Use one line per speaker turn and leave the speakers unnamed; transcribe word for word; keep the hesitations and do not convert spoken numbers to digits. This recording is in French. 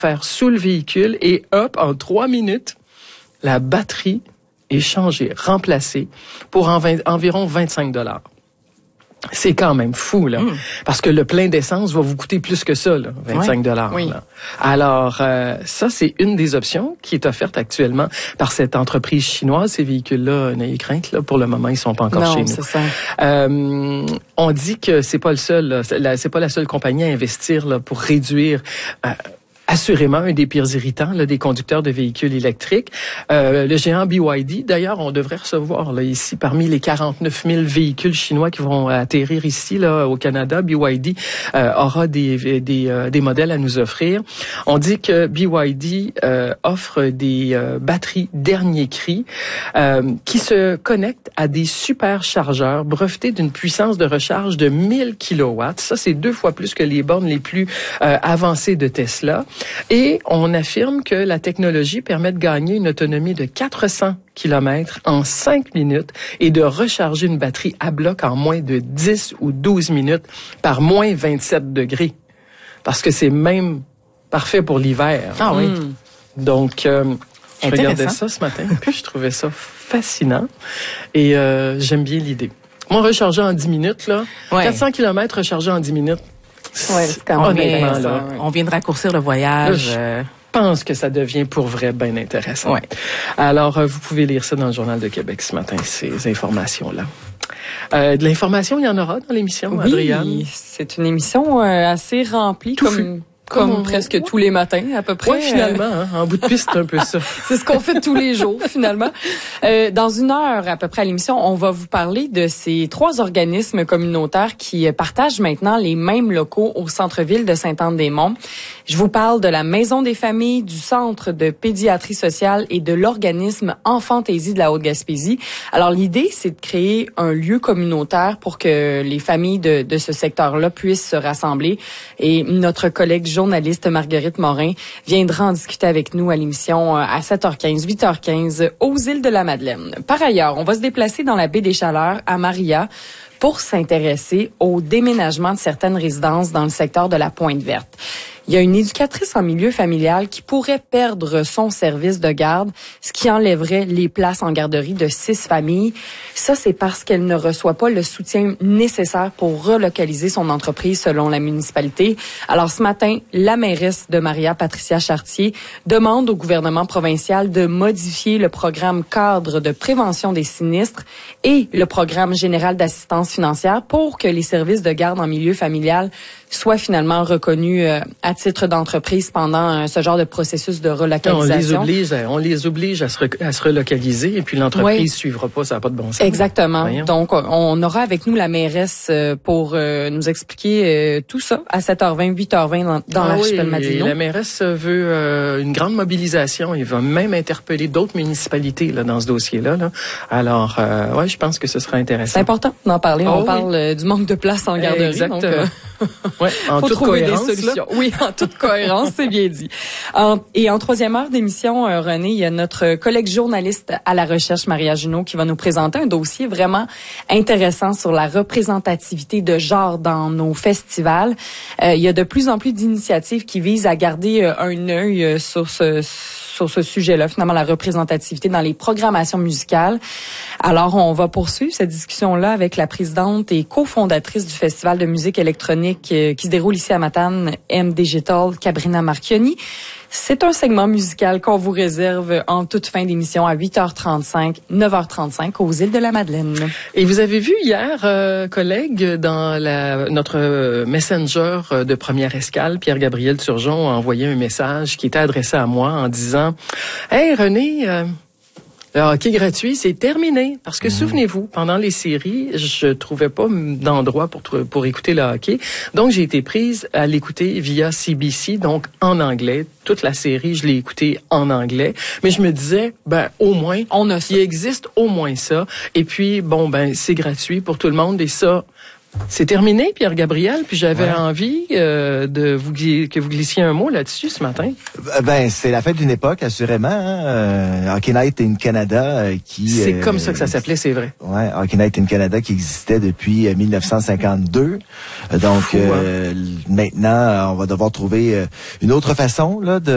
faire sous le véhicule et hop, en trois minutes, la batterie est changée, remplacée pour en vingt, environ vingt-cinq dollars. C'est quand même fou, là. Mmh. Parce que le plein d'essence va vous coûter plus que ça, là, vingt-cinq dollars.
Oui.
Là. Alors, euh, ça, c'est une des options qui est offerte actuellement par cette entreprise chinoise. Ces véhicules-là, n'ayez crainte, là, pour le moment, ils sont pas encore
non,
chez nous.
C'est ça.
Euh, on dit que c'est pas le seul, là, c'est pas la seule compagnie à investir là, pour réduire... Euh, assurément un des pires irritants là, des conducteurs de véhicules électriques. Euh, le géant B Y D, d'ailleurs, on devrait recevoir là, ici, parmi les quarante-neuf mille véhicules chinois qui vont atterrir ici là au Canada, B Y D euh, aura des, des, euh, des modèles à nous offrir. On dit que B Y D euh, offre des euh, batteries dernier cri euh, qui se connectent à des superchargeurs brevetés d'une puissance de recharge de mille kilowatts. Ça, c'est deux fois plus que les bornes les plus euh, avancées de Tesla. Et on affirme que la technologie permet de gagner une autonomie de quatre cents kilomètres en cinq minutes et de recharger une batterie à bloc en moins de dix ou douze minutes par moins vingt-sept degrés. Parce que c'est même parfait pour l'hiver.
Ah oui.
Donc, euh, je regardais ça ce matin puis je trouvais ça fascinant et euh, j'aime bien l'idée. Moi, recharger en dix minutes, là, ouais. quatre cents kilomètres recharger en dix minutes,
ouais, c'est quand même honnêtement, là, on vient de raccourcir le voyage.
Là, je pense que ça devient pour vrai bien intéressant. Ouais. Alors, euh, vous pouvez lire ça dans le Journal de Québec ce matin, ces informations-là. Euh, de l'information, il y en aura dans l'émission,
oui,
Adriane?
Oui, c'est une émission euh, assez remplie.
Tout
comme...
Fut.
Comme
on...
presque tous les matins, à peu près.
Oui, finalement, hein, en bout de piste, c'est un peu ça.
C'est ce qu'on fait tous les jours, finalement. Euh, dans une heure, à peu près, à l'émission, on va vous parler de ces trois organismes communautaires qui partagent maintenant les mêmes locaux au centre-ville de Sainte-Anne-des-Monts. Je vous parle de la Maison des familles, du Centre de pédiatrie sociale et de l'organisme Enfantaisie de la Haute-Gaspésie. Alors, l'idée, c'est de créer un lieu communautaire pour que les familles de, de ce secteur-là puissent se rassembler. Et notre collègue journaliste Marguerite Morin viendra en discuter avec nous à l'émission à sept heures quinze, huit heures quinze aux îles de la Madeleine. Par ailleurs, on va se déplacer dans la baie des Chaleurs à Maria pour s'intéresser au déménagement de certaines résidences dans le secteur de la Pointe-Verte. Il y a une éducatrice en milieu familial qui pourrait perdre son service de garde, ce qui enlèverait les places en garderie de six familles. Ça, c'est parce qu'elle ne reçoit pas le soutien nécessaire pour relocaliser son entreprise selon la municipalité. Alors, ce matin, la mairesse de Maria, Patricia Chartier, demande au gouvernement provincial de modifier le programme cadre de prévention des sinistres et le programme général d'assistance financière pour que les services de garde en milieu familial soient finalement reconnus euh, à titre d'entreprise pendant euh, ce genre de processus de relocalisation.
On les oblige, on les oblige à se, re, à se relocaliser et puis l'entreprise ne oui. suivra pas, ça n'a pas de bon sens.
Exactement. Voyons. Donc, on aura avec nous la mairesse pour euh, nous expliquer euh, tout ça à sept heures vingt, huit heures vingt dans, dans ah l'archipel oui, Madelino.
La mairesse veut euh, une grande mobilisation et va même interpeller d'autres municipalités là, dans ce dossier-là. Là. Alors, euh, ouais, je pense que ce sera intéressant.
C'est important d'en parler. Oh, on oui. parle euh, du manque de place en garderie.
Exactement.
Donc, euh...
Ouais, en
faut
toute
trouver
cohérence,
des solutions.
Là.
Oui, en toute cohérence, c'est bien dit. En, et en troisième heure d'émission, euh, René, il y a notre collègue journaliste à la recherche, Maria Junot, qui va nous présenter un dossier vraiment intéressant sur la représentativité de genre dans nos festivals. Euh, il y a de plus en plus d'initiatives qui visent à garder euh, un œil euh, sur ce sur ce sujet-là, finalement, la représentativité dans les programmations musicales. Alors, on va poursuivre cette discussion-là avec la présidente et cofondatrice du Festival de musique électronique euh, qui se déroule ici à Matane, M Digital, Cabrina Marchioni. C'est un segment musical qu'on vous réserve en toute fin d'émission à huit heures trente-cinq, neuf heures trente-cinq aux îles de la Madeleine.
Et vous avez vu hier, euh, collègue, dans la, notre messenger de première escale, Pierre-Gabriel Turgeon a envoyé un message qui était adressé à moi en disant « Hey René, euh, le hockey gratuit, c'est terminé. » Parce que mmh. souvenez-vous, pendant les séries, je trouvais pas d'endroit pour pour écouter le hockey. Donc, j'ai été prise à l'écouter via C B C, donc en anglais. Toute la série, je l'ai écoutée en anglais. Mais je me disais, ben au moins,
on a ça.
Il existe au moins ça. Et puis, bon, ben c'est gratuit pour tout le monde. Et ça... C'est terminé, Pierre-Gabriel, puis j'avais ouais. envie euh, de vous que vous glissiez un mot là-dessus ce matin.
Ben, c'est la fête d'une époque, assurément. Hein? Euh, Hockey Night in Canada euh, qui...
C'est
euh,
comme ça que ça s'appelait, c'est vrai.
Ouais, Hockey Night in Canada qui existait depuis euh, dix-neuf cent cinquante-deux. Donc, Fou, hein? euh, maintenant, on va devoir trouver euh, une autre façon là de